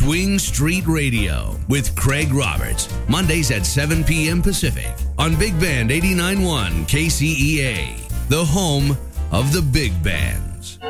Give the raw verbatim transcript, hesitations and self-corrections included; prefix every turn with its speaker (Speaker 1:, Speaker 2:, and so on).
Speaker 1: Swing Street Radio with Craig Roberts. Mondays at seven p.m. Pacific on Big Band eighty-nine point one K C E A, the home of the big band.